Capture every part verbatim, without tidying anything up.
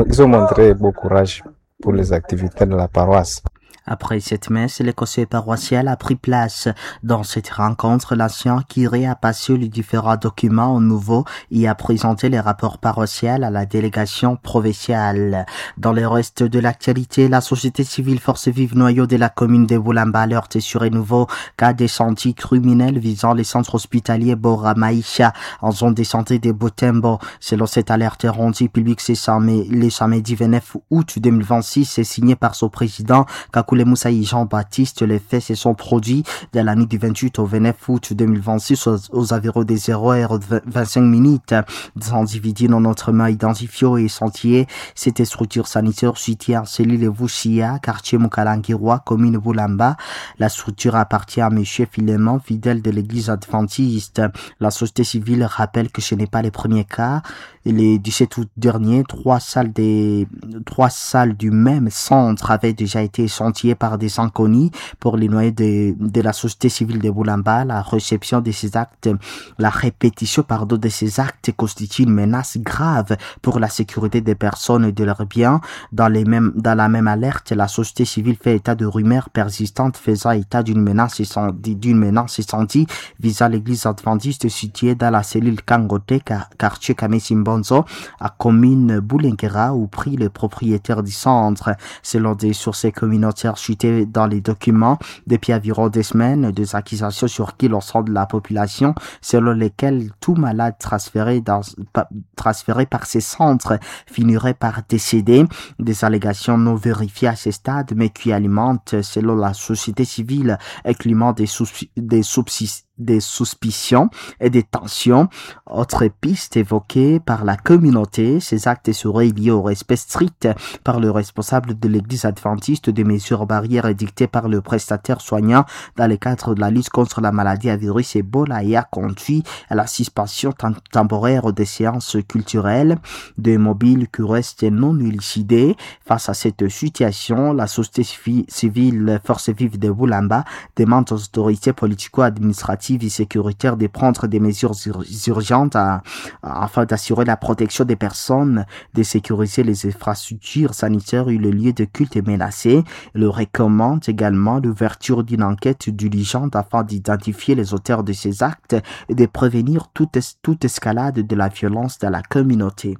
Ils ont montré beau courage pour les activités de la paroisse. Après cette messe, le conseil paroissial a pris place. Dans cette rencontre, l'ancien curé a passé les différents documents au nouveau et a présenté les rapports paroissiaux à la délégation provinciale. Dans le reste de l'actualité, la société civile Force Vive Noyau de la commune de Boulamba alerte sur un nouveau cas de santé criminel visant les centres hospitaliers Bora Maïcha en zone de santé de Botembo. Selon cette alerte rendue publique ce samedi, le samedi vingt-neuf août deux mille vingt-six et signée par son président Kakule Moussaï Jean-Baptiste, les faits se sont produits de la nuit du vingt-huit au vingt-neuf août deux mille vingt-six aux, aux environs des zéro heure vingt-cinq minutes. Des individus non autrement identifiés et sentiers, cette structure sanitaire située en cellule Vouchia, quartier Mukalangiroa, commune Boulamba. La structure appartient à monsieur Philémon, fidèle de l'église adventiste. La société civile rappelle que ce n'est pas le premier cas. Le dix-sept août dernier, trois salles des, trois salles du même centre avaient déjà été échantillées par des inconnus pour les noyés de, de la société civile de Boulamba. La réception de ces actes, la répétition, pardon, de ces actes constitue une menace grave pour la sécurité des personnes et de leurs biens. Dans les mêmes, dans la même alerte, la société civile fait état de rumeurs persistantes faisant état d'une menace d'une menace sentie visant l'église adventiste située dans la cellule Kangote, quartier Kamesimbo, à commune Boulenguera, où prit le propriétaire du centre. Selon des sources communautaires citées dans les documents, depuis environ deux semaines, des accusations sur qui l'ensemble de la population, selon lesquelles tout malade transféré dans, transféré par ces centres finirait par décéder. Des allégations non vérifiées à ce stade, mais qui alimentent, selon la société civile, un climat des, soupçons, des soupçons des suspicions et des tensions. Autre piste évoquée par la communauté, ces actes seraient liés au respect strict par le responsable de l'église adventiste des mesures barrières édictées par le prestataire soignant dans le cadre de la lutte contre la maladie à virus Ebola et a conduit à la suspension tem- temporaire des séances culturelles de mobiles qui restent non élucidées. Face à cette situation, la société civile Force Vive de Boulamba demande aux autorités politico-administratives et sécuritaires de prendre des mesures urgentes à, à, afin d'assurer la protection des personnes, de sécuriser les infrastructures sanitaires où le lieu de culte est menacé. Il recommande également l'ouverture d'une enquête diligente afin d'identifier les auteurs de ces actes et de prévenir toute, toute escalade de la violence dans la communauté.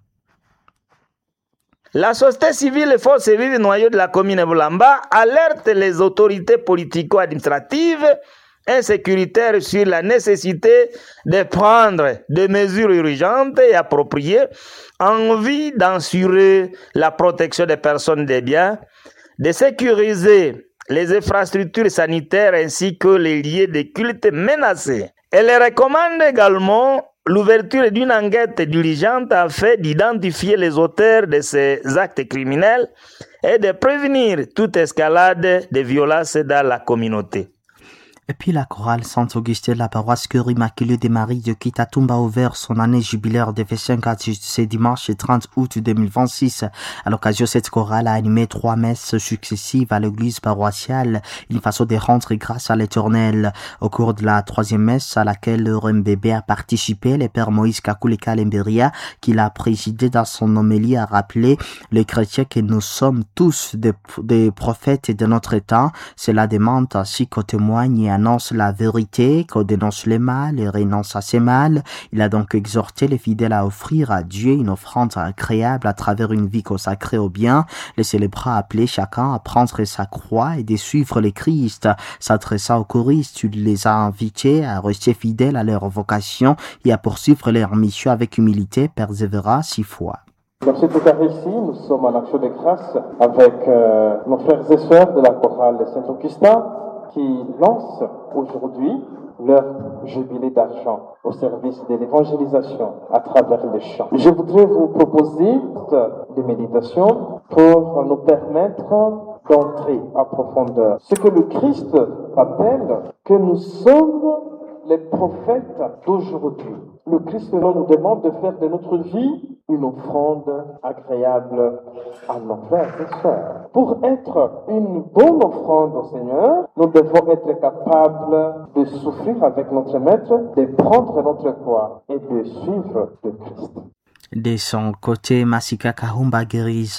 La société civile et Force Vive Noyau de la commune Boulamba alerte les autorités politico-administratives et sécuritaires sur la nécessité de prendre des mesures urgentes et appropriées en vue d'assurer la protection des personnes et des biens, de sécuriser les infrastructures sanitaires ainsi que les lieux de culte menacés. Elle recommande également l'ouverture d'une enquête diligente afin d'identifier les auteurs de ces actes criminels et de prévenir toute escalade de violence dans la communauté. Et puis la chorale Saint-Augustin de la paroisse Cœur Immaculé des Maries de Kitatumba a ouvert son année jubilaire de vingt-cinq ce dimanche trente août deux mille vingt-six. À l'occasion, cette chorale a animé trois messes successives à l'église paroissiale, une façon de rendre grâce à l'Éternel. Au cours de la troisième messe à laquelle le Rembébé a participé, le père Moïse Kakuleka Lemberia, qui l'a présidé dans son homélie, a rappelé les chrétiens que nous sommes tous des, des prophètes de notre temps. Cela demande ainsi qu'on témoigne et annonce la vérité, qu'on dénonce le mal et renonce à ces mal. Il a donc exhorté les fidèles à offrir à Dieu une offrande agréable à travers une vie consacrée au bien. Les célébrants a appelé chacun à prendre sa croix et de suivre le Christ. S'adressant aux choristes, il les a invités à rester fidèles à leur vocation et à poursuivre leur mission avec humilité, persévérance et foi. Dans cette Eucharistie, nous sommes en action de grâce avec euh, nos frères et sœurs de la chorale de Saint-Augustin qui lancent aujourd'hui leur jubilé d'argent au service de l'évangélisation à travers les chants. Je voudrais vous proposer des méditations pour nous permettre d'entrer en profondeur. Ce que le Christ appelle que nous sommes les prophètes d'aujourd'hui. Le Christ nous demande de faire de notre vie une offrande agréable à nos frères et sœurs. Pour être une bonne offrande au Seigneur, nous devons être capables de souffrir avec notre Maître, de prendre notre croix et de suivre le Christ. De son côté, Masika Kahumba Geriz